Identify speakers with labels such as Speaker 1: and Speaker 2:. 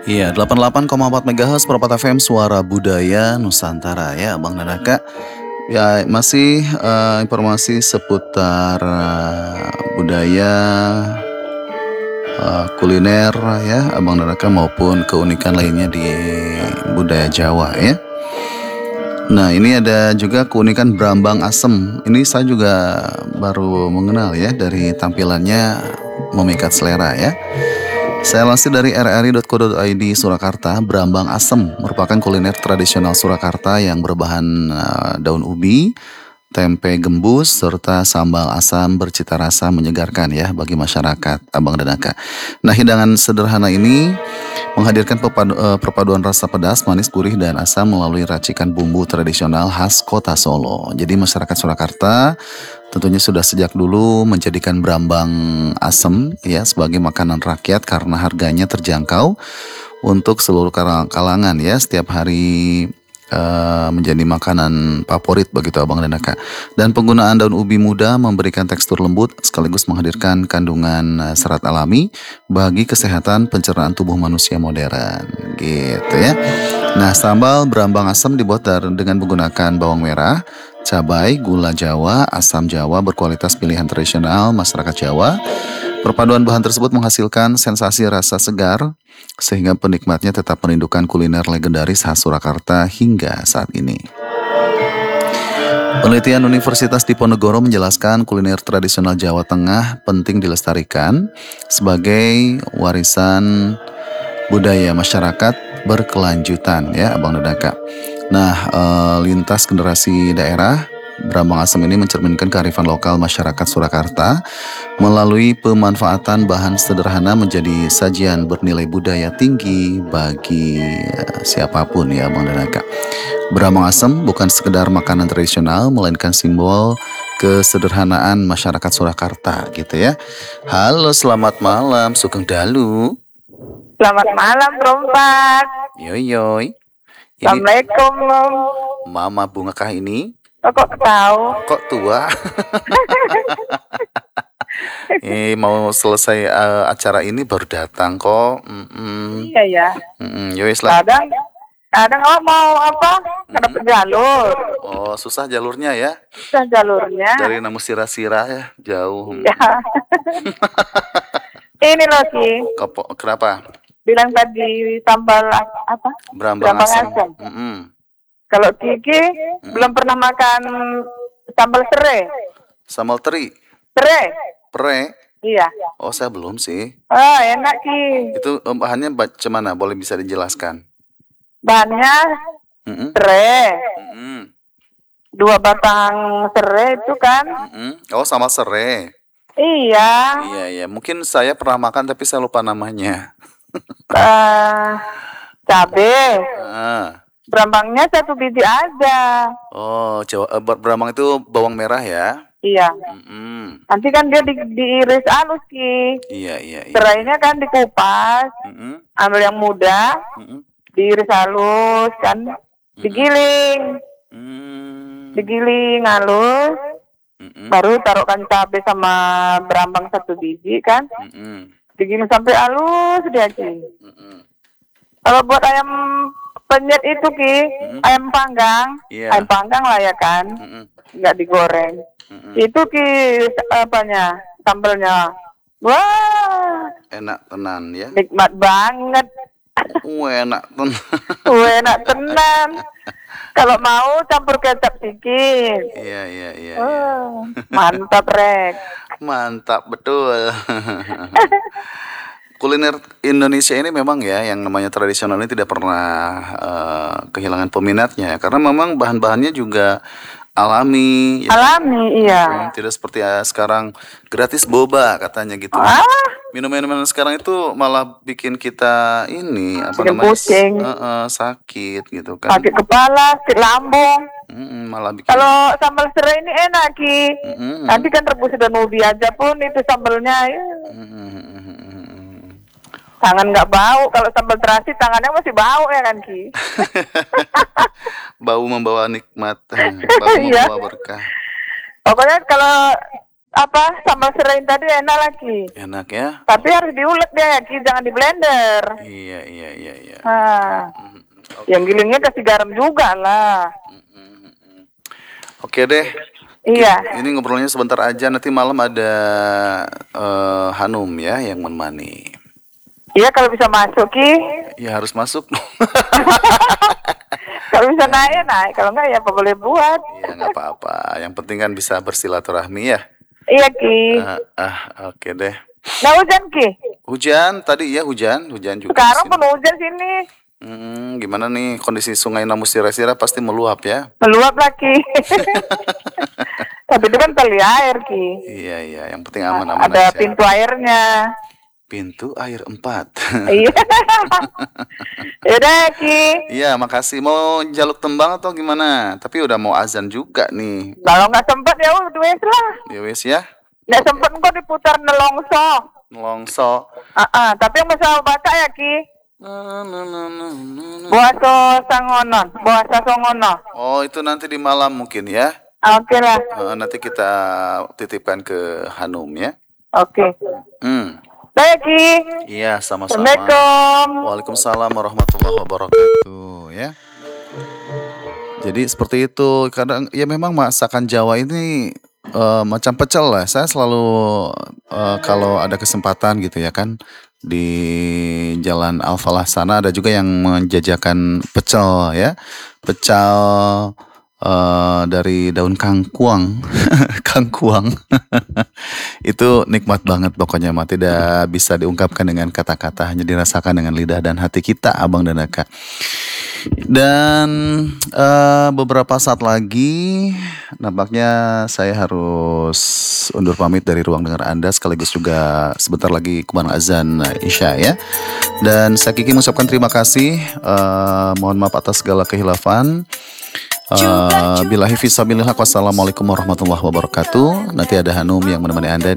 Speaker 1: Iya, 88,4 MHz Perpat FM Suara Budaya Nusantara ya, Bang dan Aka. Ya, masih informasi seputar budaya, kuliner ya, Abang dan Aka, maupun keunikan lainnya di budaya Jawa ya. Nah, ini ada juga keunikan Brambang Asem. Ini saya juga baru mengenal ya, dari tampilannya memikat selera ya. Saya lansir dari rri.co.id Surakarta. Brambang Asem merupakan kuliner tradisional Surakarta yang berbahan daun ubi, tempe gembus, serta sambal asam bercita rasa menyegarkan ya bagi masyarakat Abang dan Aka. Nah, hidangan sederhana ini menghadirkan perpaduan rasa pedas, manis, gurih, dan asam melalui racikan bumbu tradisional khas kota Solo. Jadi masyarakat Surakarta tentunya sudah sejak dulu menjadikan Brambang Asem ya sebagai makanan rakyat karena harganya terjangkau untuk seluruh kalangan ya. Setiap hari menjadi makanan favorit begitu Abang dan Aka. Dan penggunaan daun ubi muda memberikan tekstur lembut sekaligus menghadirkan kandungan serat alami bagi kesehatan pencernaan tubuh manusia modern gitu ya. Nah, sambal Brambang Asem dibuat dengan menggunakan bawang merah, cabai, gula Jawa, asam Jawa berkualitas pilihan tradisional masyarakat Jawa. Perpaduan bahan tersebut menghasilkan sensasi rasa segar sehingga penikmatnya tetap merindukan kuliner legendaris khas Surakarta hingga saat ini. Penelitian Universitas Diponegoro menjelaskan kuliner tradisional Jawa Tengah penting dilestarikan sebagai warisan budaya masyarakat berkelanjutan ya Abang dan Aka. Nah, lintas generasi daerah, Brambang Asem ini mencerminkan kearifan lokal masyarakat Surakarta melalui pemanfaatan bahan sederhana menjadi sajian bernilai budaya tinggi bagi siapapun ya Abang dan Aka. Brambang Asem bukan sekedar makanan tradisional melainkan simbol kesederhanaan masyarakat Surakarta gitu ya. Halo, selamat malam Sugeng Dalu.
Speaker 2: Selamat malam, Rompat.
Speaker 1: Yoyoy.
Speaker 2: Assalamualaikum,
Speaker 1: Mama Bunga kah ini?
Speaker 2: Kok tahu?
Speaker 1: Kok tua? Mau selesai acara ini baru datang kok.
Speaker 2: Iya ya.
Speaker 1: Yowis lah.
Speaker 2: Kadang mau apa? Dapat jalur.
Speaker 1: Oh, susah jalurnya ya?
Speaker 2: Susah jalurnya.
Speaker 1: Dari Namu Sira-Sira ya, jauh.
Speaker 2: Ya. Ini loh Ki.
Speaker 1: Kenapa?
Speaker 2: Bilang tadi sambal apa?
Speaker 1: Brambang Asem.
Speaker 2: Kalau Kiki belum pernah makan sambal serai.
Speaker 1: Sambal teri? Pre?
Speaker 2: Iya.
Speaker 1: Oh, saya belum sih.
Speaker 2: Enak Ki.
Speaker 1: Itu bahannya bagaimana? Boleh bisa dijelaskan?
Speaker 2: Bahannya serai. 2 batang serai itu kan.
Speaker 1: Oh, sambal serai.
Speaker 2: Iya.
Speaker 1: Iya. Mungkin saya pernah makan tapi saya lupa namanya.
Speaker 2: Cabe. Brambangnya 1 biji aja.
Speaker 1: Oh, Brambang itu bawang merah ya?
Speaker 2: Iya. Nanti kan dia diiris halus Ki.
Speaker 1: Iya.
Speaker 2: Serainya kan dikupas. Ambil yang muda. Diiris halus kan. Digiling. Digiling halus. Baru taruhkan cabe sama brambang 1 biji kan. Digiling sampai halus dia Ki. Kalau buat ayam penyet itu Ki, ayam panggang, ayam panggang lah ya kan, nggak digoreng. Itu Ki sambelnya, wah,
Speaker 1: enak tenan ya.
Speaker 2: Nikmat banget. Enak tenan. Kalau mau campur kecap sedikit.
Speaker 1: Iya.
Speaker 2: Mantap Rek.
Speaker 1: Mantap betul. Kuliner Indonesia ini memang ya yang namanya tradisional ini tidak pernah kehilangan peminatnya karena memang bahan-bahannya juga alami.
Speaker 2: Alami, iya.
Speaker 1: Tidak seperti sekarang gratis boba katanya gitu. Minum-minuman sekarang itu malah bikin kita ini
Speaker 2: pusing.
Speaker 1: Sakit gitu kan.
Speaker 2: Sakit kepala, sakit lambung.
Speaker 1: Malah bikin.
Speaker 2: Kalau sambal serai ini enak Ki. Nanti kan rebus dan ubi aja pun itu sambalnya. Ya. Tangan nggak bau, kalau sambal terasi tangannya masih bau ya kan Ki.
Speaker 1: Bau membawa nikmat, bau membawa berkah.
Speaker 2: Pokoknya kalau apa sambal serai tadi enak lagi.
Speaker 1: Enak ya?
Speaker 2: Tapi harus diulek deh, Ki, jangan di blender.
Speaker 1: Iya.
Speaker 2: Yang gilingnya kasih garam juga lah.
Speaker 1: Oke deh.
Speaker 2: Iya.
Speaker 1: Ini ngobrolnya sebentar aja, nanti malam ada Hanum ya yang menemani.
Speaker 2: Iya, kalau bisa masuk, Ki.
Speaker 1: Ya harus masuk.
Speaker 2: Kalau bisa naik, kalau enggak ya apa boleh buat.
Speaker 1: Iya, nggak apa-apa. Yang penting kan bisa bersilaturahmi ya.
Speaker 2: Iya, Ki.
Speaker 1: Oke deh.
Speaker 2: Nah, hujan, Ki?
Speaker 1: Hujan tadi ya, hujan juga.
Speaker 2: Sekarang pun hujan sini.
Speaker 1: Gimana nih kondisi Sungai Namusira pasti meluap ya?
Speaker 2: Meluap lagi. Tapi itu kan tali air, Ki.
Speaker 1: Iya, yang penting aman-aman
Speaker 2: ada
Speaker 1: aja.
Speaker 2: Ada pintu airnya.
Speaker 1: Pintu air 4.
Speaker 2: Iya. Yaudah, Ki.
Speaker 1: Iya, makasih. Mau jaluk tembang atau gimana? Tapi udah mau azan juga nih.
Speaker 2: Kalau nggak sempat ya udah wes lah.
Speaker 1: Ya wes ya.
Speaker 2: Nggak sempat kok diputar
Speaker 1: Nelongso.
Speaker 2: Tapi yang masalah baca ya, Ki. Boasa songono.
Speaker 1: Oh, itu nanti di malam mungkin ya.
Speaker 2: Oke lah.
Speaker 1: Nanti kita titipkan ke Hanum ya.
Speaker 2: Oke. Baik, Ki.
Speaker 1: Iya, sama-sama.
Speaker 2: Assalamualaikum.
Speaker 1: Waalaikumsalam warahmatullahi wabarakatuh ya. Jadi seperti itu. Kadang ya memang masakan Jawa ini macam pecel lah. Saya selalu kalau ada kesempatan gitu ya kan, di Jalan Al-Falah sana ada juga yang menjajakan pecel ya. Pecel dari daun kangkuang. Kangkuang. Itu nikmat banget pokoknya mah, tidak bisa diungkapkan dengan kata-kata, hanya dirasakan dengan lidah dan hati kita, Abang dan Aka. Dan beberapa saat lagi nampaknya saya harus undur pamit dari ruang dengar Anda, sekaligus juga sebentar lagi kumandang azan Isya ya. Dan saya Kiki mengucapkan terima kasih, mohon maaf atas segala kehilafan. Billahi fisabilillah, wassalamualaikum warahmatullahi wabarakatuh. Nanti ada Hanum yang menemani Anda